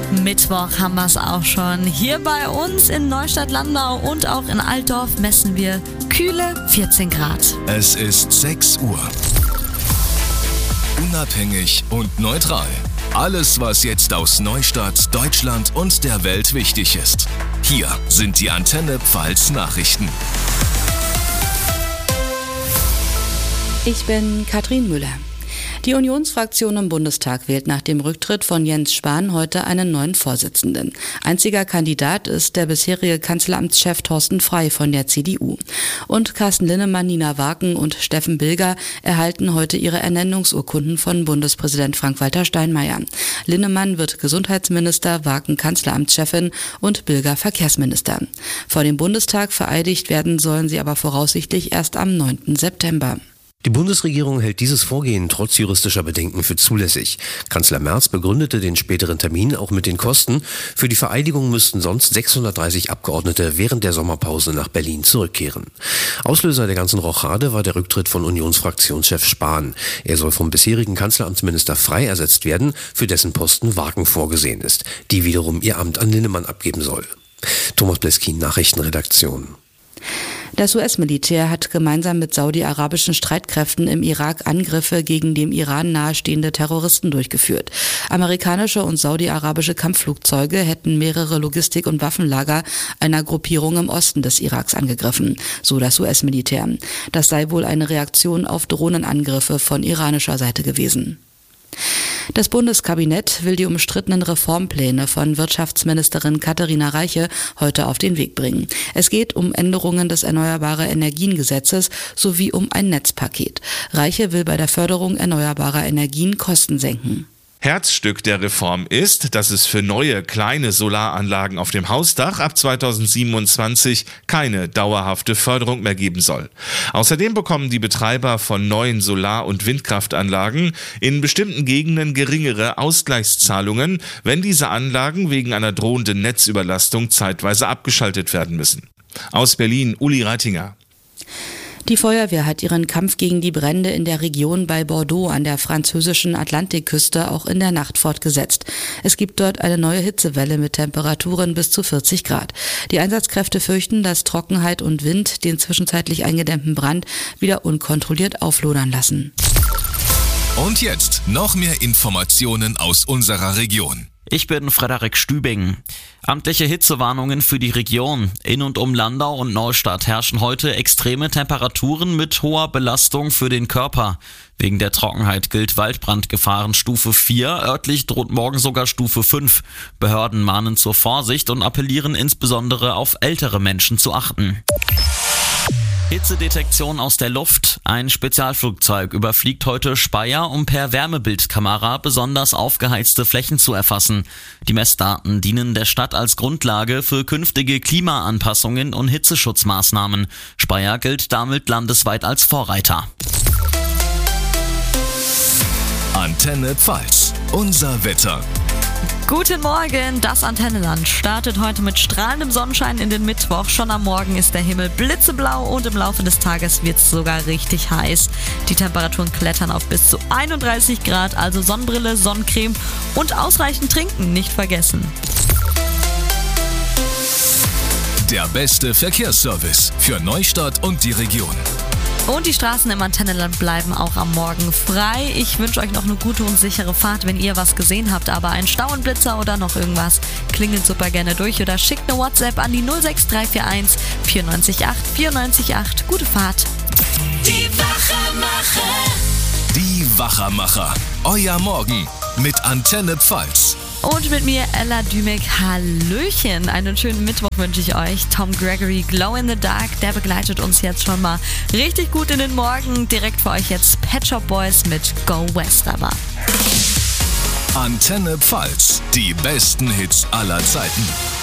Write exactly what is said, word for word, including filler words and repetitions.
Mittwoch haben wir es auch schon. Hier bei uns in Neustadt-Landau und auch in Altdorf messen wir kühle vierzehn Grad. Es ist sechs Uhr. Unabhängig und neutral. Alles, was jetzt aus Neustadt, Deutschland und der Welt wichtig ist. Hier sind die Antenne Pfalz Nachrichten. Ich bin Katrin Müller. Die Unionsfraktion im Bundestag wählt nach dem Rücktritt von Jens Spahn heute einen neuen Vorsitzenden. Einziger Kandidat ist der bisherige Kanzleramtschef Thorsten Frey von der C D U. Und Carsten Linnemann, Nina Waken und Steffen Bilger erhalten heute ihre Ernennungsurkunden von Bundespräsident Frank-Walter Steinmeier. Linnemann wird Gesundheitsminister, Waken Kanzleramtschefin und Bilger Verkehrsminister. Vor dem Bundestag vereidigt werden sollen sie aber voraussichtlich erst am neunten September. Die Bundesregierung hält dieses Vorgehen trotz juristischer Bedenken für zulässig. Kanzler Merz begründete den späteren Termin auch mit den Kosten. Für die Vereidigung müssten sonst sechshundertdreißig Abgeordnete während der Sommerpause nach Berlin zurückkehren. Auslöser der ganzen Rochade war der Rücktritt von Unionsfraktionschef Spahn. Er soll vom bisherigen Kanzleramtsminister Frey ersetzt werden, für dessen Posten Waken vorgesehen ist, die wiederum ihr Amt an Linnemann abgeben soll. Thomas Bleskin, Nachrichtenredaktion. Das U S-Militär hat gemeinsam mit saudi-arabischen Streitkräften im Irak Angriffe gegen dem Iran nahestehende Terroristen durchgeführt. Amerikanische und saudi-arabische Kampfflugzeuge hätten mehrere Logistik- und Waffenlager einer Gruppierung im Osten des Iraks angegriffen, so das U S-Militär. Das sei wohl eine Reaktion auf Drohnenangriffe von iranischer Seite gewesen. Das Bundeskabinett will die umstrittenen Reformpläne von Wirtschaftsministerin Katharina Reiche heute auf den Weg bringen. Es geht um Änderungen des Erneuerbare-Energien-Gesetzes sowie um ein Netzpaket. Reiche will bei der Förderung erneuerbarer Energien Kosten senken. Herzstück der Reform ist, dass es für neue kleine Solaranlagen auf dem Hausdach ab zweitausendsiebenundzwanzig keine dauerhafte Förderung mehr geben soll. Außerdem bekommen die Betreiber von neuen Solar- und Windkraftanlagen in bestimmten Gegenden geringere Ausgleichszahlungen, wenn diese Anlagen wegen einer drohenden Netzüberlastung zeitweise abgeschaltet werden müssen. Aus Berlin, Uli Reitinger. Die Feuerwehr hat ihren Kampf gegen die Brände in der Region bei Bordeaux an der französischen Atlantikküste auch in der Nacht fortgesetzt. Es gibt dort eine neue Hitzewelle mit Temperaturen bis zu vierzig Grad. Die Einsatzkräfte fürchten, dass Trockenheit und Wind den zwischenzeitlich eingedämmten Brand wieder unkontrolliert auflodern lassen. Und jetzt noch mehr Informationen aus unserer Region. Ich bin Frederik Stübing. Amtliche Hitzewarnungen für die Region. In und um Landau und Neustadt herrschen heute extreme Temperaturen mit hoher Belastung für den Körper. Wegen der Trockenheit gilt Waldbrandgefahrenstufe vier, örtlich droht morgen sogar Stufe fünf. Behörden mahnen zur Vorsicht und appellieren insbesondere auf ältere Menschen zu achten. Hitzedetektion aus der Luft. Ein Spezialflugzeug überfliegt heute Speyer, um per Wärmebildkamera besonders aufgeheizte Flächen zu erfassen. Die Messdaten dienen der Stadt als Grundlage für künftige Klimaanpassungen und Hitzeschutzmaßnahmen. Speyer gilt damit landesweit als Vorreiter. Antenne Pfalz, unser Wetter. Guten Morgen, das Antennenland startet heute mit strahlendem Sonnenschein in den Mittwoch. Schon am Morgen ist der Himmel blitzeblau und im Laufe des Tages wird es sogar richtig heiß. Die Temperaturen klettern auf bis zu einunddreißig Grad, also Sonnenbrille, Sonnencreme und ausreichend trinken nicht vergessen. Der beste Verkehrsservice für Neustadt und die Region. Und die Straßen im Antennenland bleiben auch am Morgen frei. Ich wünsche euch noch eine gute und sichere Fahrt, wenn ihr was gesehen habt. Aber ein Stau, ein Blitzer oder noch irgendwas, klingelt super gerne durch oder schickt eine WhatsApp an die null sechs drei vier eins vier neun acht vier neun acht. Gute Fahrt. Die Wachermacher. Die Wachermacher. Euer Morgen mit Antenne Pfalz. Und mit mir Ella Dümek. Hallöchen, einen schönen Mittwoch wünsche ich euch. Tom Gregory, Glow in the Dark, der begleitet uns jetzt schon mal richtig gut in den Morgen. Direkt für euch jetzt Pet Shop Boys mit Go West aber. Antenne Pfalz, die besten Hits aller Zeiten.